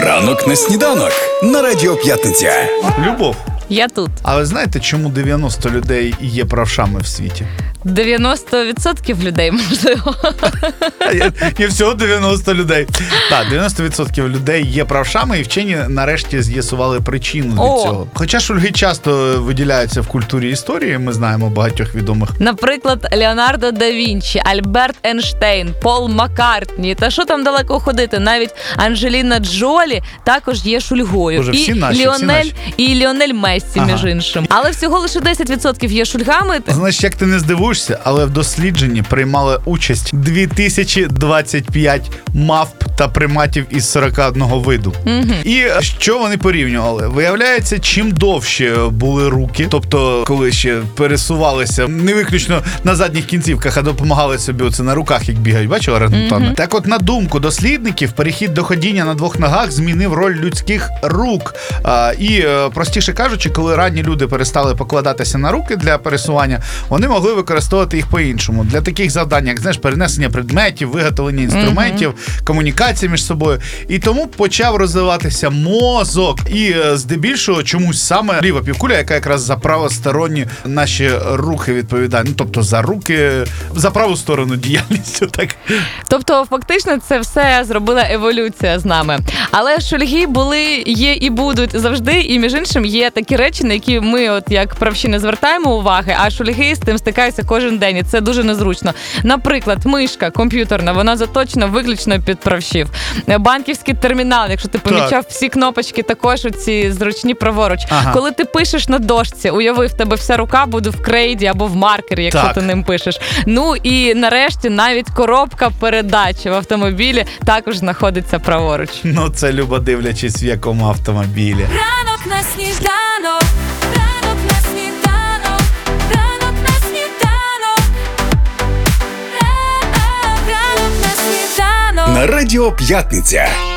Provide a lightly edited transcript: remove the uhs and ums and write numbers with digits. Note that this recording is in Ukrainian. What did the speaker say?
Ранок на сніданок на Радіо П'ятниця. Любов, Я тут. а ви знаєте, чому 90 людей є правшами в світі? 90% людей, можливо. Є всього 90 людей. Так, 90% людей є правшами, і вчені нарешті з'ясували причину від цього. Хоча шульги часто виділяються в культурі історії, ми знаємо багатьох відомих. Наприклад, Леонардо да Вінчі, Альберт Ейнштейн, Пол Маккартні. Та що там далеко ходити? Навіть Анджеліна Джолі також є шульгою. Боже, всі наші. І Ліонель Мессі, між іншим. Але всього лише 10% є шульгами. Знаєш, як ти не здивуєшся, але в дослідженні приймали участь 2025 мавп та приматів із 41 виду. І що вони порівнювали? Виявляється, чим довше були руки, тобто коли ще пересувалися не виключно на задніх кінцівках, а допомагали собі оце на руках, як бігають, бачили орангутани? Так от, на думку дослідників, перехід до ходіння на двох ногах змінив роль людських рук. І, простіше кажучи, коли ранні люди перестали покладатися на руки для пересування, вони могли використовувати їх по-іншому. Для таких завдань, як, знаєш, перенесення предметів, виготовлення інструментів, комунікація між собою. І тому почав розвиватися мозок. І здебільшого чомусь саме ліва півкуля, яка якраз за правосторонні наші рухи відповідає. Ну, тобто за руки, за праву сторону діяльністю. Так. Тобто, фактично, це все зробила еволюція з нами. Але шульги були, є і будуть завжди. І, між іншим, є такі речі, на які ми, от як правші, не звертаємо уваги, а шульги з тим стикаються кожен день. І це дуже незручно. Наприклад, мишка комп'ютерна, вона заточена виключно під правшів. Банківський термінал, якщо ти помічав, всі кнопочки також оці зручні праворуч. Коли ти пишеш на дошці, уяви, в тебе вся рука буде в крейді або в маркері, якщо ти ним пишеш. Ну і нарешті навіть коробка передач в автомобілі також знаходиться праворуч. Ну це любо дивлячись в якому автомобілі. Ранок на сніданок, ранок на сніданок, ранок на сніданок, ранок на сніданок. На Радіо П'ятниця.